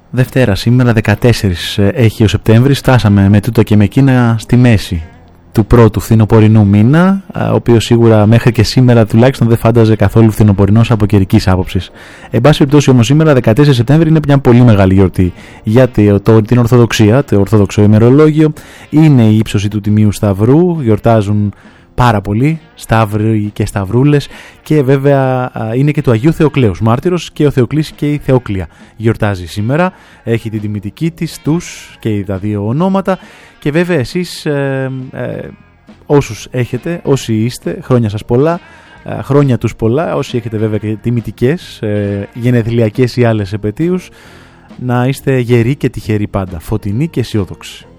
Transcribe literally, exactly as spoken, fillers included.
Δευτέρα σήμερα, δεκατέσσερις έχει ο Σεπτέμβρης. Φτάσαμε με τούτα και με εκείνα στη μέση του πρώτου φθινοπορεινού μήνα, ο οποίος σίγουρα μέχρι και σήμερα τουλάχιστον δεν φάνταζε καθόλου φθινοπορεινός από καιρικής άποψης. Εν πάση περιπτώσει όμως σήμερα δεκατέσσερις Σεπτέμβρη είναι μια πολύ μεγάλη γιορτή για την Ορθοδοξία, το Ορθόδοξο ημερολόγιο. Είναι η ύψωση του Τιμίου Σταυρού, γιορτάζουν πάρα πολύ σταύροι και σταυρούλες, και βέβαια είναι και του Αγίου Θεοκλέους μάρτυρος, και ο Θεοκλής και η Θεόκλεια γιορτάζει σήμερα. Έχει την τιμητική της, τους και τα δύο ονόματα. Και βέβαια εσείς ε, ε, όσους έχετε, όσοι είστε, χρόνια σας πολλά, ε, χρόνια τους πολλά, όσοι έχετε βέβαια και τιμητικές, ε, γενεθλιακές ή άλλες επετείους, να είστε γεροί και τυχεροί πάντα, φωτεινοί και αισιόδοξοι.